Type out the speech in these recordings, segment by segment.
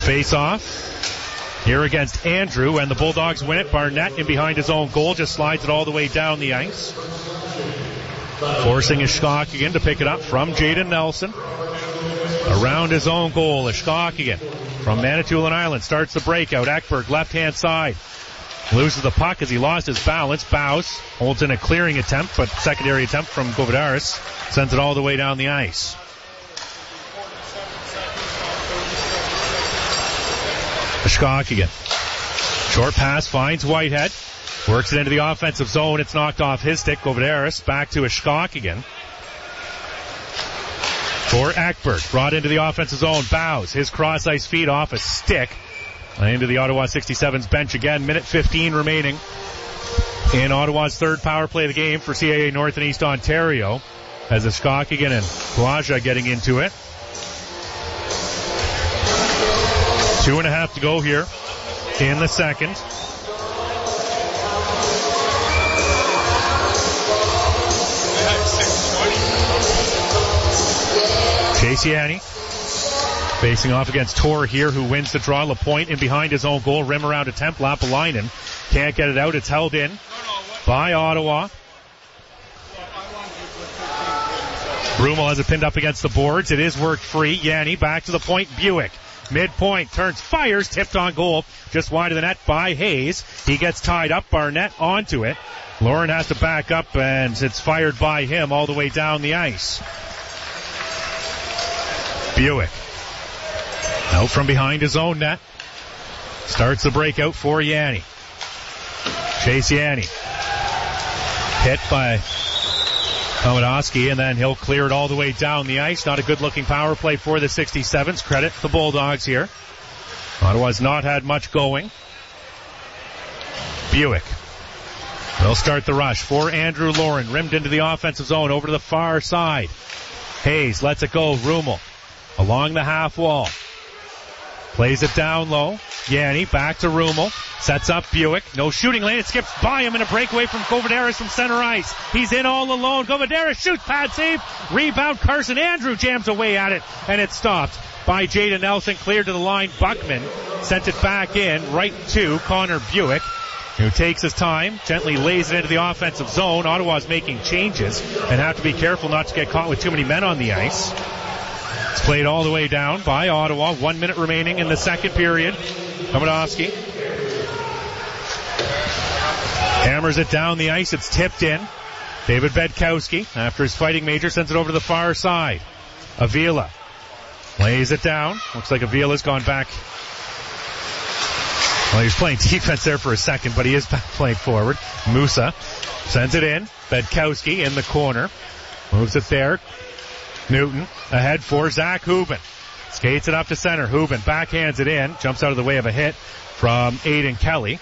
face off here against Andrew, and the Bulldogs win it. Barnett in behind his own goal, just slides it all the way down the ice. Forcing Ishkok to pick it up from Jaden Nelson. Around his own goal, Ishkok from Manitoulin Island starts the breakout. Ekberg, left-hand side. Loses the puck as he lost his balance. Bows holds in a clearing attempt, but secondary attempt from Govidaris sends it all the way down the ice. Ishkok short pass finds Whitehead. Works it into the offensive zone. It's knocked off his stick. Govidaris back to Ishkok for Ekberg. Brought into the offensive zone. Bows his cross-ice feed off a stick. Into the Ottawa 67's bench again. Minute 15 remaining in Ottawa's third power play of the game for CAA North and East Ontario. As Ishkok and Kawaja getting into it. 2.5 to go here in the second. Chase Yanni facing off against Tor here, who wins the draw. LaPointe in behind his own goal. Rim around attempt. Lapalainen can't get it out. It's held in by Ottawa. Brummel has it pinned up against the boards. It is worked free. Yanni back to the point. Buick. Midpoint. Turns. Fires. Tipped on goal. Just wide of the net by Hayes. He gets tied up. Barnett onto it. Lauren has to back up, and it's fired by him all the way down the ice. Buick. Out from behind his own net. Starts the breakout for Yanni. Chase Yanni. Hit by Komodowski, and then he'll clear it all the way down the ice. Not a good-looking power play for the 67s. Credit the Bulldogs here. Ottawa's not had much going. Buick. They'll start the rush for Andrew Lauren. Rimmed into the offensive zone over to the far side. Hayes lets it go. Rummel along the half wall. Plays it down low. Yanni back to Rummel. Sets up Buick. No shooting lane. It skips by him in a breakaway from Govidaris from center ice. He's in all alone. Govidaris shoots. Pad save. Rebound. Carson Andrew jams away at it. And it's stopped by Jaden Nelson. Cleared to the line. Buckman sent it back in right to Connor Buick, who takes his time, gently lays it into the offensive zone. Ottawa's making changes and have to be careful not to get caught with too many men on the ice. It's played all the way down by Ottawa. 1 minute remaining in the second period. Komodowski hammers it down the ice. It's tipped in. David Bedkowski, after his fighting major, sends it over to the far side. Avila lays it down. Looks like Avila's gone back. Well, he was playing defense there for a second, but he is back playing forward. Musa sends it in. Bedkowski in the corner. Moves it there. Newton ahead for Zach Hubin. Skates it up to center. Hubin backhands it in. Jumps out of the way of a hit from Aiden Kelly.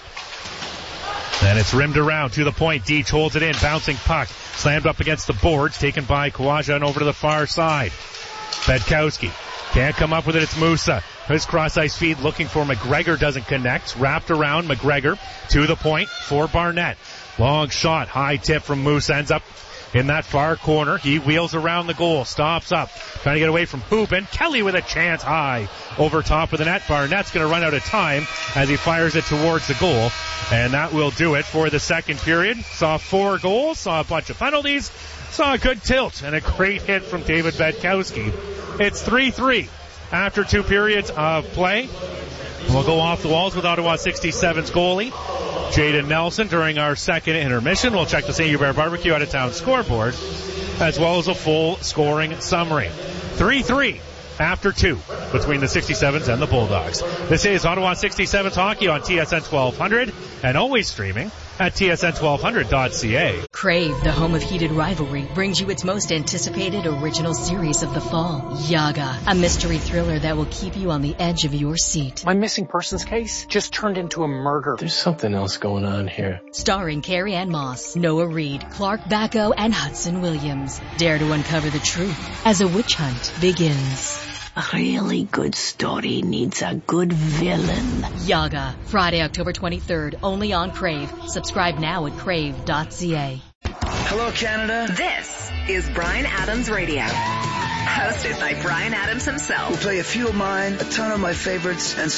Then it's rimmed around to the point. Deach holds it in. Bouncing puck. Slammed up against the boards. Taken by Kawaja and over to the far side. Bedkowski can't come up with it. It's Musa. His cross-ice feed looking for McGregor. Doesn't connect. Wrapped around McGregor to the point for Barnett. Long shot. High tip from Musa. Ends up in that far corner. He wheels around the goal. Stops up. Trying to get away from Hubin. Kelly with a chance high over top of the net. Barnett's going to run out of time as he fires it towards the goal. And that will do it for the second period. Saw 4 goals. Saw a bunch of penalties. Saw a good tilt and a great hit from David Bedkowski. It's 3-3 after 2 periods of play. We'll go off the walls with Ottawa 67's goalie, Jaden Nelson, during our second intermission. We'll check the St. Hubert Barbecue out-of-town scoreboard, as well as a full scoring summary. 3-3 after 2 between the 67s and the Bulldogs. This is Ottawa 67's hockey on TSN 1200 and always streaming at tsn1200.ca. Crave, the home of heated rivalry, brings you its most anticipated original series of the fall, Yaga, a mystery thriller that will keep you on the edge of your seat. My missing persons case just turned into a murder. There's something else going on here. Starring Carrie Ann Moss, Noah Reid, Clark Bacco, and Hudson Williams. Dare to uncover the truth as a witch hunt begins. A really good story needs a good villain. Yaga, Friday, October 23rd, only on Crave. Subscribe now at crave.ca. Hello, Canada. This is Bryan Adams Radio. Hosted by Bryan Adams himself. We'll play a few of mine, a ton of my favorites, and